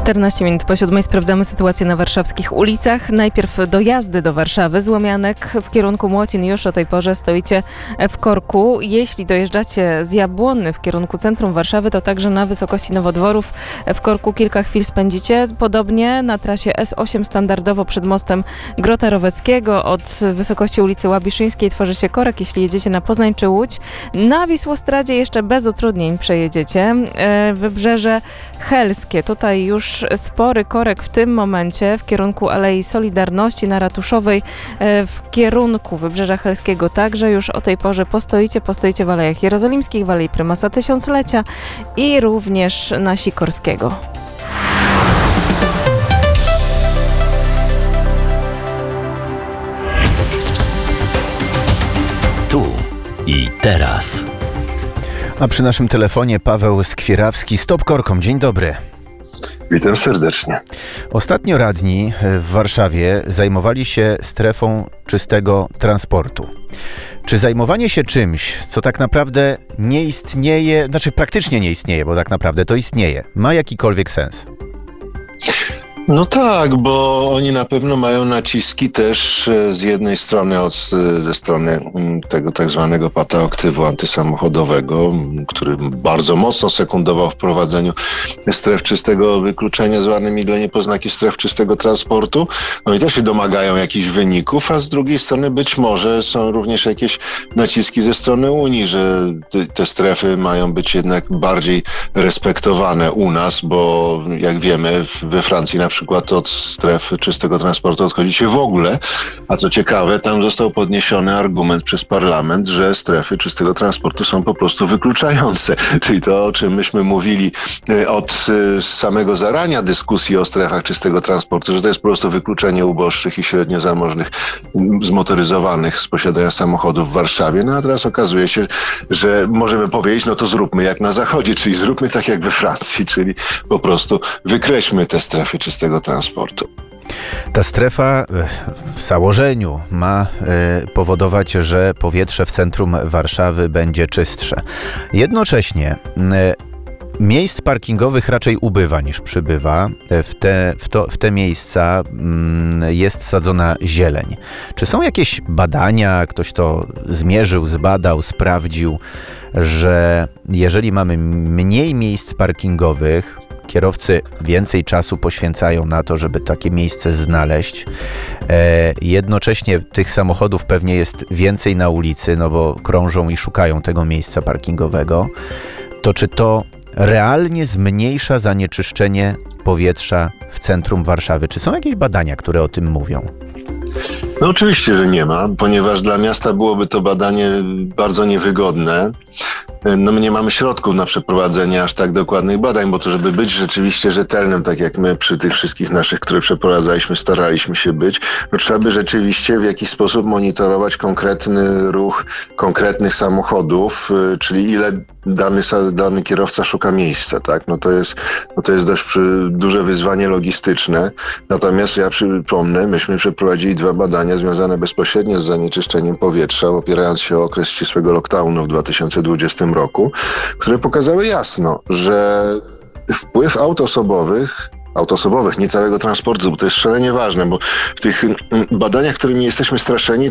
14 minut po 7 sprawdzamy sytuację na warszawskich ulicach. Najpierw dojazdy do Warszawy z Łomianek w kierunku Młocin. Już o tej porze stoicie w korku. Jeśli dojeżdżacie z Jabłonny w kierunku centrum Warszawy, to także na wysokości Nowodworów w korku kilka chwil spędzicie. Podobnie na trasie S8 standardowo przed mostem Grota Roweckiego. Od wysokości ulicy Łabiszyńskiej tworzy się korek, jeśli jedziecie na Poznań czy Łódź. Na Wisłostradzie jeszcze bez utrudnień przejedziecie. Wybrzeże Helskie. Tutaj już spory korek w tym momencie w kierunku Alei Solidarności na Ratuszowej, w kierunku Wybrzeża Helskiego także już o tej porze postoicie w Alejach Jerozolimskich, w Alei Prymasa Tysiąclecia i również na Sikorskiego. Tu i teraz. A przy naszym telefonie Paweł Skwierawski. Stop korkom. Dzień dobry. Witam serdecznie. Ostatnio radni w Warszawie zajmowali się strefą czystego transportu. Czy zajmowanie się czymś, co tak naprawdę nie istnieje, praktycznie nie istnieje, bo tak naprawdę to istnieje, ma jakikolwiek sens? No tak, bo oni na pewno mają naciski też z jednej strony ze strony tego tak zwanego pataoktywu antysamochodowego, który bardzo mocno sekundował wprowadzeniu stref czystego wykluczenia, zwane migleniem poznaki stref czystego transportu. No i też się domagają jakichś wyników, a z drugiej strony być może są również jakieś naciski ze strony Unii, że te strefy mają być jednak bardziej respektowane u nas, bo jak wiemy we Francji na przykład od strefy czystego transportu odchodzi się w ogóle, a co ciekawe, tam został podniesiony argument przez parlament, że strefy czystego transportu są po prostu wykluczające, czyli to, o czym myśmy mówili od samego zarania dyskusji o strefach czystego transportu, że to jest po prostu wykluczenie uboższych i średnio zamożnych zmotoryzowanych z posiadania samochodów w Warszawie. No a teraz okazuje się, że możemy powiedzieć, no to zróbmy jak na zachodzie, czyli zróbmy tak jak we Francji, czyli po prostu wykreślmy te strefy czystego transportu. Ta strefa w założeniu ma powodować, że powietrze w centrum Warszawy będzie czystsze. Jednocześnie miejsc parkingowych raczej ubywa niż przybywa. W te miejsca jest sadzona zieleń. Czy są jakieś badania, ktoś to zmierzył, zbadał, sprawdził, że jeżeli mamy mniej miejsc parkingowych, kierowcy więcej czasu poświęcają na to, żeby takie miejsce znaleźć. Jednocześnie tych samochodów pewnie jest więcej na ulicy, no bo krążą i szukają tego miejsca parkingowego. To czy to realnie zmniejsza zanieczyszczenie powietrza w centrum Warszawy? Czy są jakieś badania, które o tym mówią? No oczywiście, że nie ma, ponieważ dla miasta byłoby to badanie bardzo niewygodne. No my nie mamy środków na przeprowadzenie aż tak dokładnych badań, bo to żeby być rzeczywiście rzetelnym, tak jak my przy tych wszystkich naszych, które przeprowadzaliśmy, staraliśmy się być, to trzeba by rzeczywiście w jakiś sposób monitorować konkretny ruch konkretnych samochodów, czyli ile dany kierowca szuka miejsca, tak? No to jest dość duże wyzwanie logistyczne. Natomiast ja przypomnę, myśmy przeprowadzili 2 badania związane bezpośrednio z zanieczyszczeniem powietrza, opierając się o okres ścisłego lockdownu w 2020 roku, które pokazały jasno, że wpływ aut osobowych, nie całego transportu, bo to jest szalenie ważne, bo w tych badaniach, którymi jesteśmy straszeni,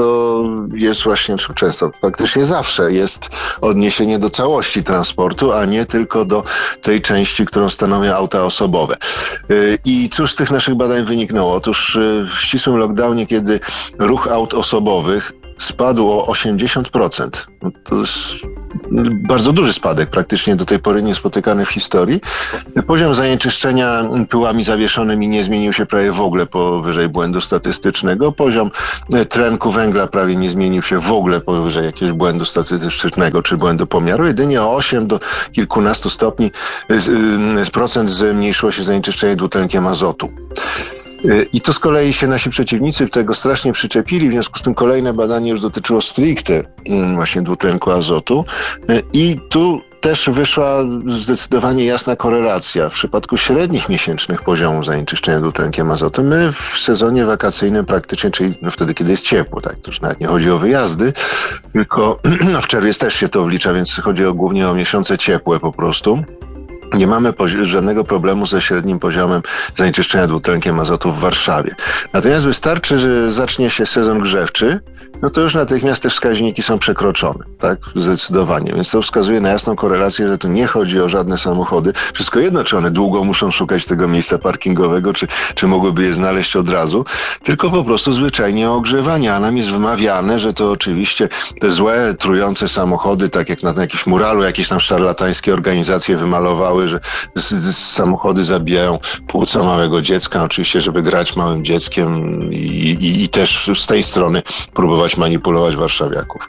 praktycznie zawsze jest odniesienie do całości transportu, a nie tylko do tej części, którą stanowią auta osobowe. I cóż z tych naszych badań wyniknęło? Otóż w ścisłym lockdownie, kiedy ruch aut osobowych spadł o 80%. No to jest bardzo duży spadek, praktycznie do tej pory niespotykany w historii. Poziom zanieczyszczenia pyłami zawieszonymi nie zmienił się prawie w ogóle powyżej błędu statystycznego. Poziom tlenku węgla prawie nie zmienił się w ogóle powyżej jakiegoś błędu statystycznego czy błędu pomiaru. Jedynie o 8 do kilkunastu stopni procent zmniejszyło się zanieczyszczenie dwutlenkiem azotu. I tu z kolei się nasi przeciwnicy tego strasznie przyczepili, w związku z tym kolejne badanie już dotyczyło stricte właśnie dwutlenku azotu i tu też wyszła zdecydowanie jasna korelacja. W przypadku średnich miesięcznych poziomów zanieczyszczenia dwutlenkiem azotu my w sezonie wakacyjnym praktycznie, czyli wtedy, kiedy jest ciepło, tak, to już nawet nie chodzi o wyjazdy, tylko w czerwiec też się to wlicza, więc chodzi głównie o miesiące ciepłe po prostu. nie mamy żadnego problemu ze średnim poziomem zanieczyszczenia dwutlenkiem azotu w Warszawie. Natomiast wystarczy, że zacznie się sezon grzewczy, no to już natychmiast te wskaźniki są przekroczone, tak? Zdecydowanie. Więc to wskazuje na jasną korelację, że tu nie chodzi o żadne samochody. Wszystko jedno, czy one długo muszą szukać tego miejsca parkingowego, czy mogłyby je znaleźć od razu, tylko po prostu zwyczajnie o ogrzewanie. A nam jest wmawiane, że to oczywiście te złe, trujące samochody, tak jak na jakimś muralu jakieś tam szarlatańskie organizacje wymalowały, że samochody zabijają płuca małego dziecka, oczywiście, żeby grać małym dzieckiem i też z tej strony próbować manipulować warszawiaków.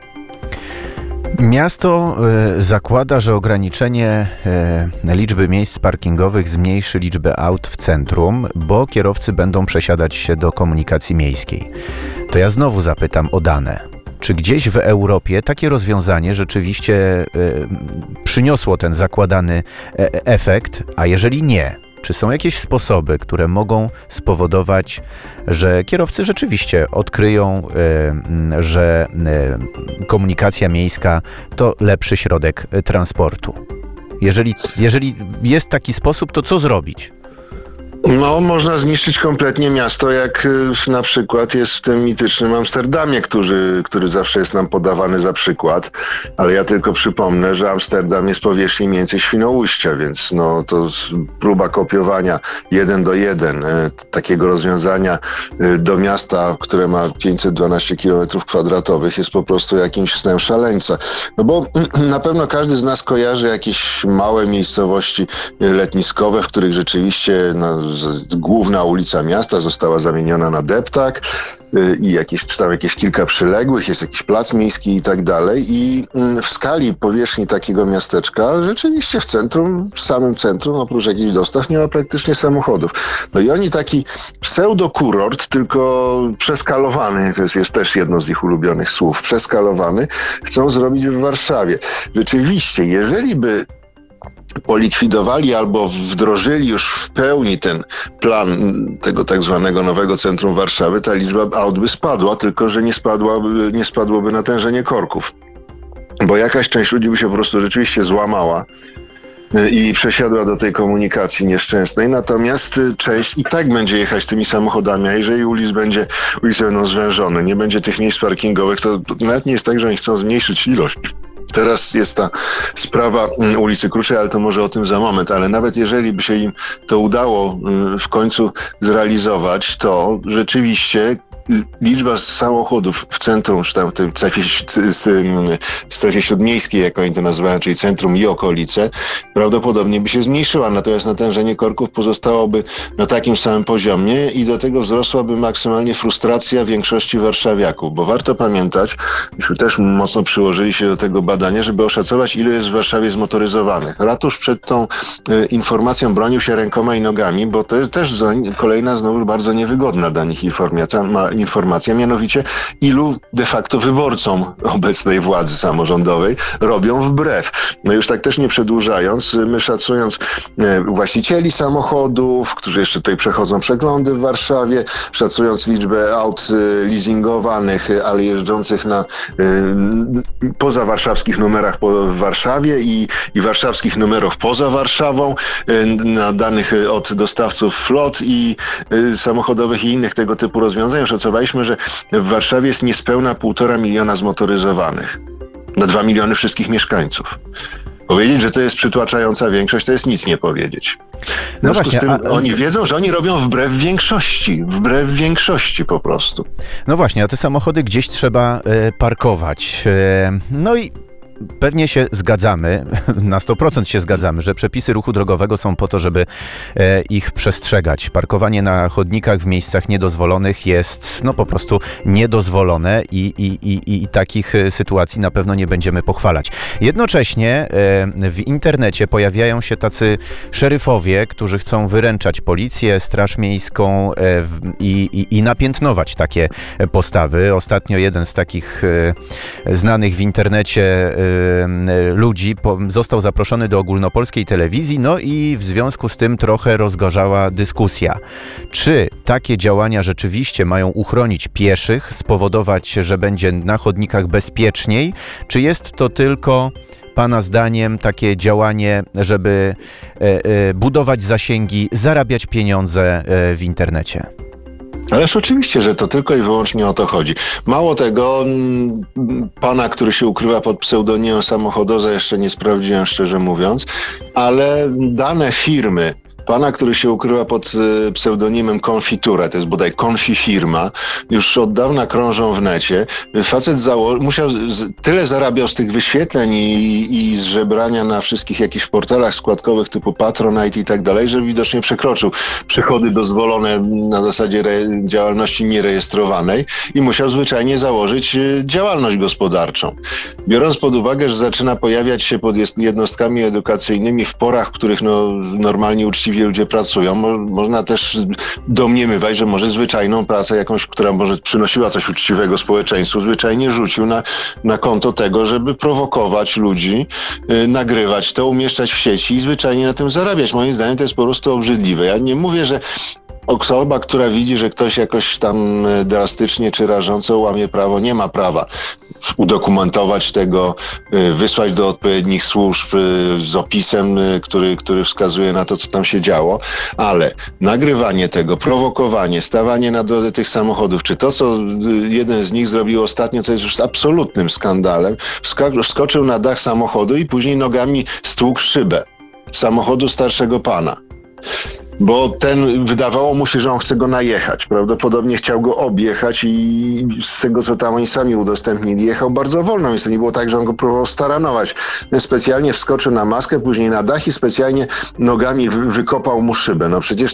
Miasto zakłada, że ograniczenie liczby miejsc parkingowych zmniejszy liczbę aut w centrum, bo kierowcy będą przesiadać się do komunikacji miejskiej. To ja znowu zapytam o dane. Czy gdzieś w Europie takie rozwiązanie rzeczywiście przyniosło ten zakładany efekt, a jeżeli nie, czy są jakieś sposoby, które mogą spowodować, że kierowcy rzeczywiście odkryją, że komunikacja miejska to lepszy środek transportu? Jeżeli jest taki sposób, to co zrobić? No, można zniszczyć kompletnie miasto, jak na przykład jest w tym mitycznym Amsterdamie, który zawsze jest nam podawany za przykład, ale ja tylko przypomnę, że Amsterdam jest powierzchni mniej więcej Świnoujścia, więc no to próba kopiowania 1:1 takiego rozwiązania do miasta, które ma 512 km² jest po prostu jakimś snem szaleńca. No bo na pewno każdy z nas kojarzy jakieś małe miejscowości letniskowe, w których rzeczywiście główna ulica miasta została zamieniona na deptak i jakieś kilka przyległych, jest jakiś plac miejski i tak dalej. I w skali powierzchni takiego miasteczka rzeczywiście w samym centrum, oprócz jakichś dostaw, nie ma praktycznie samochodów. No i oni taki pseudokurort, tylko przeskalowany, to jest też jedno z ich ulubionych słów, przeskalowany, chcą zrobić w Warszawie. Rzeczywiście, jeżeli by polikwidowali albo wdrożyli już w pełni ten plan tego tak zwanego nowego centrum Warszawy, ta liczba aut by spadła, tylko że nie spadłoby natężenie korków. Bo jakaś część ludzi by się po prostu rzeczywiście złamała i przesiadła do tej komunikacji nieszczęsnej, natomiast część i tak będzie jechać tymi samochodami, a jeżeli ulice będą zwężone, nie będzie tych miejsc parkingowych, to nawet nie jest tak, że oni chcą zmniejszyć ilość. Teraz jest ta sprawa ulicy Kruczej, ale to może o tym za moment, ale nawet jeżeli by się im to udało w końcu zrealizować, to rzeczywiście liczba samochodów w centrum, czy tam w tej strefie śródmiejskiej, jak oni to nazywają, czyli centrum i okolice, prawdopodobnie by się zmniejszyła. Natomiast natężenie korków pozostałoby na takim samym poziomie i do tego wzrosłaby maksymalnie frustracja większości warszawiaków. Bo warto pamiętać, myśmy też mocno przyłożyli się do tego badania, żeby oszacować, ile jest w Warszawie zmotoryzowanych. Ratusz przed tą informacją bronił się rękoma i nogami, bo to jest też kolejna znowu bardzo niewygodna dla nich informacja, mianowicie ilu de facto wyborcom obecnej władzy samorządowej robią wbrew. No już tak też nie przedłużając, my szacując właścicieli samochodów, którzy jeszcze tutaj przechodzą przeglądy w Warszawie, szacując liczbę aut leasingowanych, ale jeżdżących na pozawarszawskich numerach w Warszawie i warszawskich numerów poza Warszawą, na danych od dostawców flot i samochodowych i innych tego typu rozwiązań, szacowaliśmy, że w Warszawie jest niespełna 1,5 miliona zmotoryzowanych na 2 miliony wszystkich mieszkańców. Powiedzieć, że to jest przytłaczająca większość, to jest nic nie powiedzieć. W związku z tym oni wiedzą, że oni robią wbrew większości po prostu. No właśnie, a te samochody gdzieś trzeba parkować. No i pewnie się zgadzamy, na 100% się zgadzamy, że przepisy ruchu drogowego są po to, żeby ich przestrzegać. Parkowanie na chodnikach w miejscach niedozwolonych jest po prostu niedozwolone i takich sytuacji na pewno nie będziemy pochwalać. Jednocześnie w internecie pojawiają się tacy szeryfowie, którzy chcą wyręczać policję, straż miejską i napiętnować takie postawy. Ostatnio jeden z takich znanych w internecie ludzi został zaproszony do ogólnopolskiej telewizji, no i w związku z tym trochę rozgorzała dyskusja. Czy takie działania rzeczywiście mają uchronić pieszych, spowodować, że będzie na chodnikach bezpieczniej, czy jest to tylko Pana zdaniem takie działanie, żeby budować zasięgi, zarabiać pieniądze w internecie? Ależ oczywiście, że to tylko i wyłącznie o to chodzi. Mało tego, pana, który się ukrywa pod pseudonimem Samochodoza, jeszcze nie sprawdziłem, szczerze mówiąc, ale dane firmy pana, który się ukrywa pod pseudonimem Konfitura, to jest bodaj Konfifirma, już od dawna krążą w necie. Facet tyle zarabiał z tych wyświetleń i z żebrania na wszystkich jakichś portalach składkowych typu Patronite i tak dalej, że widocznie przekroczył przychody dozwolone na zasadzie działalności nierejestrowanej i musiał zwyczajnie założyć działalność gospodarczą. Biorąc pod uwagę, że zaczyna pojawiać się pod jednostkami edukacyjnymi w porach, w których normalnie uczciwie ludzie pracują, można też domniemywać, że może zwyczajną pracę jakąś, która może przynosiła coś uczciwego społeczeństwu, zwyczajnie rzucił na konto tego, żeby prowokować ludzi, nagrywać to, umieszczać w sieci i zwyczajnie na tym zarabiać. Moim zdaniem to jest po prostu obrzydliwe. Ja nie mówię, że osoba, która widzi, że ktoś jakoś tam drastycznie czy rażąco łamie prawo, nie ma prawa udokumentować tego, wysłać do odpowiednich służb z opisem, który wskazuje na to, co tam się działo, ale nagrywanie tego, prowokowanie, stawanie na drodze tych samochodów, czy to, co jeden z nich zrobił ostatnio, co jest już absolutnym skandalem, wskoczył na dach samochodu i później nogami stłukł szybę samochodu starszego pana. Bo ten, wydawało mu się, że on chce go najechać. Prawdopodobnie chciał go objechać i z tego, co tam oni sami udostępnili, jechał bardzo wolno, więc to nie było tak, że on go próbował staranować. Specjalnie wskoczył na maskę, później na dach i specjalnie nogami wykopał mu szybę. No przecież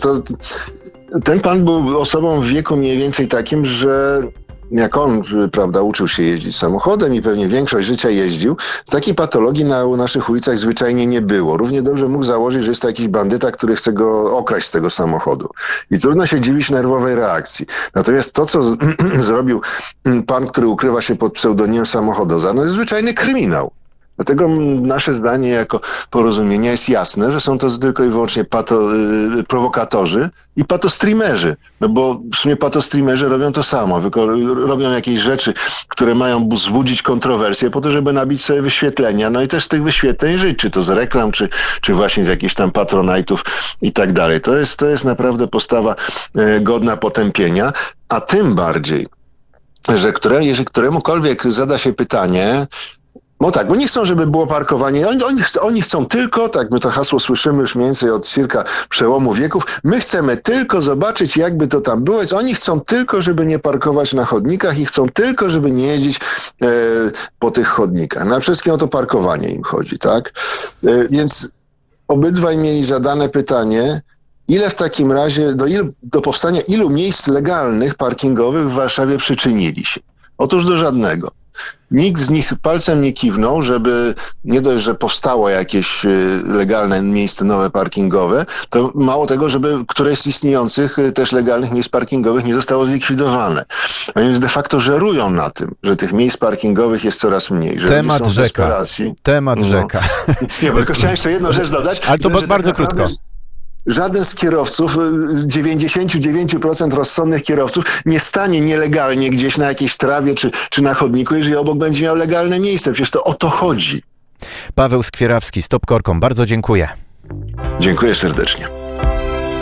ten pan był osobą w wieku mniej więcej takim, że jak on, prawda, uczył się jeździć samochodem i pewnie większość życia jeździł, takiej patologii na naszych ulicach zwyczajnie nie było. Równie dobrze mógł założyć, że jest to jakiś bandyta, który chce go okraść z tego samochodu. I trudno się dziwić nerwowej reakcji. Natomiast to, co zrobił pan, który ukrywa się pod pseudonimem Samochodoza, no jest zwyczajny kryminał. Dlatego nasze zdanie jako Porozumienia jest jasne, że są to tylko i wyłącznie prowokatorzy i patostreamerzy. No bo w sumie patostreamerzy robią to samo. Robią jakieś rzeczy, które mają wzbudzić kontrowersje po to, żeby nabić sobie wyświetlenia. No i też z tych wyświetleń żyć, czy to z reklam, czy właśnie z jakichś tam patronite'ów i tak dalej. To jest naprawdę postawa godna potępienia, a tym bardziej, że jeżeli któremukolwiek zada się pytanie, no tak, bo nie chcą, żeby było parkowanie. Oni chcą tylko, tak my to hasło słyszymy już mniej więcej od circa przełomu wieków, my chcemy tylko zobaczyć, jakby to tam było. Oni chcą tylko, żeby nie parkować na chodnikach i chcą tylko, żeby nie jeździć po tych chodnikach. Na wszystkim o to parkowanie im chodzi, tak? Więc obydwaj mieli zadane pytanie, ile w takim razie, do powstania ilu miejsc legalnych parkingowych w Warszawie przyczynili się? Otóż do żadnego. Nikt z nich palcem nie kiwnął, żeby nie dość, że powstało jakieś legalne miejsce nowe parkingowe, to mało tego, żeby któreś z istniejących też legalnych miejsc parkingowych nie zostało zlikwidowane. A więc de facto żerują na tym, że tych miejsc parkingowych jest coraz mniej. Że Temat rzeka. Rzeka. Nie, bo tylko chciałem jeszcze jedną rzecz dodać. Ale to bardzo krótko. Żaden z kierowców, 99% rozsądnych kierowców nie stanie nielegalnie gdzieś na jakiejś trawie czy na chodniku, jeżeli obok będzie miał legalne miejsce. Przecież to o to chodzi. Paweł Skwierawski, Stop Korkom. Bardzo dziękuję. Dziękuję serdecznie.